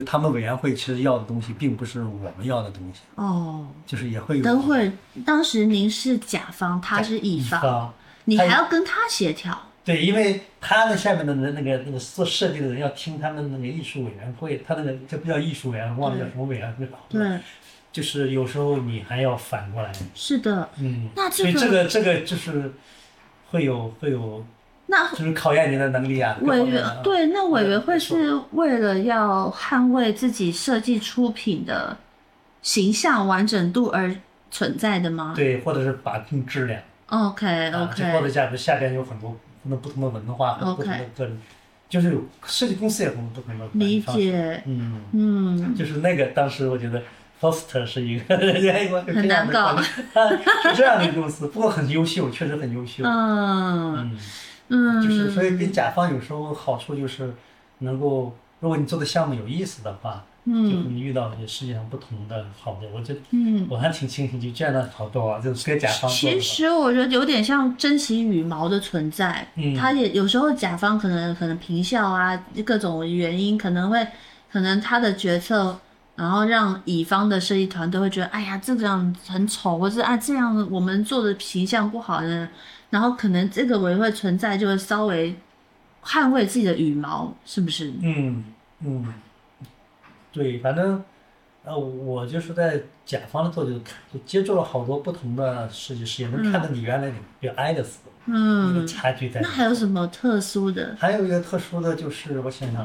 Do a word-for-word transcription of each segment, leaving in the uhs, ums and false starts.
他们委员会其实要的东西并不是我们要的东西， 哦， 就是也会有。 等会儿，当时您是甲方，他是乙方， 方你还要跟他协调。 对，因为他那下面的人，那个那个做设计的人要听他们那个艺术委员会，他那个这不叫艺术委员会，忘了叫什么委员会了。 对， 就是有时候你还要反过来。 是的， 嗯， 那这个所以这个这个就是会有会有。 那就是考验你的能力啊。 委员对，那委员会是为了要捍卫自己设计出品的形象完整度而存在的吗？ 对，或者是把控质量。 OK OK。 或者下下边有很多很多不同的文化和不同的个人， okay. 就是有设计公司也有不同的理解。 嗯嗯， 就是那个当时我觉得 Foster 是一个很难搞， 是这样的一个公司，不过很优秀，确实很优秀。 嗯嗯。 嗯， 就是所以跟甲方有时候好处就是能够，如果你做的项目有意思的话，嗯，就你遇到那些世界上不同的好的，我觉得，嗯，我还挺庆幸就见到好多啊，就是跟甲方做的。 其实我觉得有点像珍惜羽毛的存在，嗯，他也有时候甲方可能可能评效啊各种原因可能会，可能他的决策，然后让乙方的设计团队会觉得，哎呀这样很丑，或者啊这样我们做的形象不好呢。然后可能这个委员会存在就会稍微捍卫自己的羽毛，是不是？ 嗯嗯，对，反正呃我就是在甲方的做就就接触了好多不同的设计师，也能看到你原来比较爱的死，嗯，那个差距在。 那还有什么特殊的？ 还有一个特殊的就是我想想，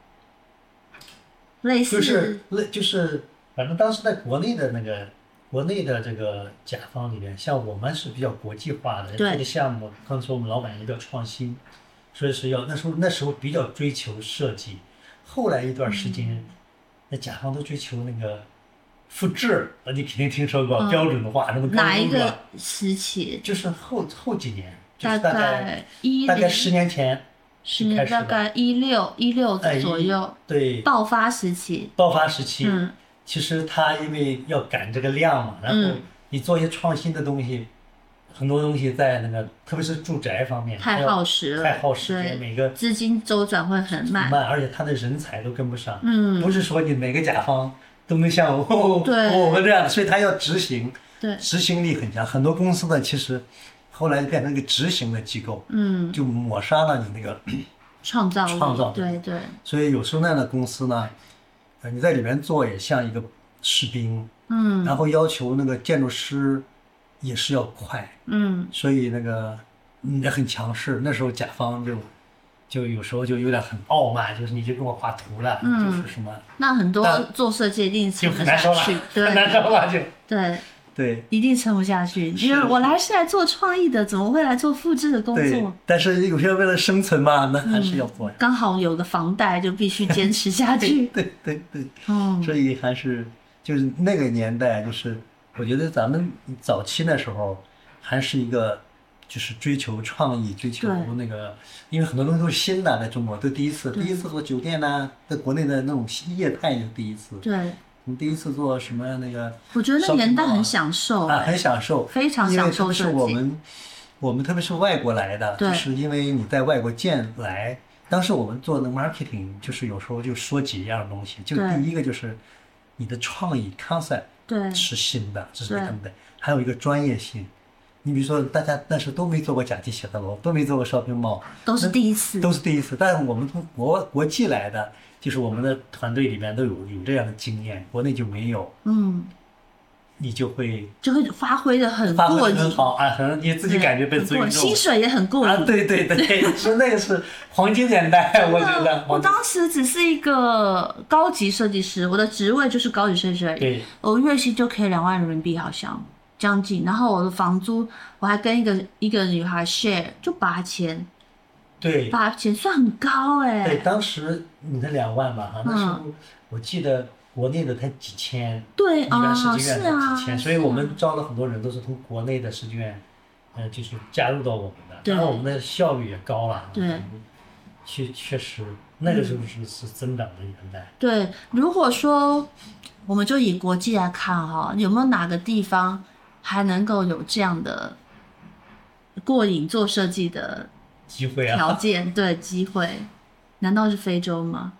类似就是类就是反正当时在国内的那个。国内的这个甲方里面，像我们是比较国际化的，这个项目，刚才我们老板也比较创新，所以是要那时候那时候比较追求设计。后来一段时间，嗯、那甲方都追求那个复制，你肯定听说过、嗯、标准化，那么哪一个时期？ 就是后后几年，就是大概一大概十年前， 十年大概一六一六左右、哎， 对， 爆发时期， 爆发时期， 嗯。 其实他因为要赶这个量嘛，然后你做一些创新的东西，嗯、很多东西在那个，特别是住宅方面， 太耗时了， 太耗时间，每个资金周转会很慢， 慢，而且他的人才都跟不上。 嗯， 不是说你每个甲方都能像我我们这样，所以他要执行， 对， 执行力很强。很多公司呢，其实后来变成一个执行的机构，嗯，就抹杀了你那个创造创造， 对对。 所以有时候那样的公司呢。你在里面做也像一个士兵，嗯，然后要求那个建筑师也是要快，嗯，所以那个也很强势。那时候甲方就就有时候就有点很傲慢，就是你就给我画图了，嗯、就是什么。 那很多做设计一定撑不下去， 对，很难受了就。 对对， 一定撑不下去。因为我来是来做创意的，怎么会来做复制的工作？ 但是有些为了生存嘛，那还是要做呀。 刚、嗯、好有个房贷，就必须坚持下去。 对对对，嗯，所以还是就是那个年代，就是我觉得咱们早期那时候还是一个就是追求创意，追求那个，因为很多东西都是新的，在中国都第一次，第一次做酒店呐、啊，在国内的那种业态就第一次。 对。 你第一次做什么那个？ 我觉得那年代很享受啊，很享受， 非常享受设计。 因为特别是我们，我们特别是外国来的，就是因为你在外国见来，当时我们做那 marketing， 就是有时候就说几样东西，就第一个就是你的创意 concept 对是新的，这是他们的，还有一个专业性。你比如说，大家那时都没做过甲级写字楼，都没做过 shopping mall， 都是第一次， 都是第一次。但是我们从国国际来的。就是我们的团队里面都有有这样的经验，国内就没有。嗯，你就会就会发挥的很过瘾， 很好啊，很你自己感觉被尊重， 薪水也很过瘾。 啊，对对对，是那个是黄金年代，我觉得。 我当时只是一个高级设计师，我的职位就是高级设计师而已。 对， 我月薪就可以两万人民币，好像将近。然后我的房租，我还跟一个一个女孩 share， 就八千。 对， 八千算很高哎、欸。 对，当时你的两万吧，哈、嗯，那时候我记得国内的才几千， 对一般设计院才几千、 啊， 所以我们招了很多人都是从国内的设计院，呃，就是加入到我们的，然后我们的效率也高了， 对， 确确实那个时候是、嗯、是增长的年代。 对，如果说我们就以国际来看哈，有没有哪个地方还能够有这样的过瘾做设计的？ 机会啊， 条件对机会，难道是非洲吗？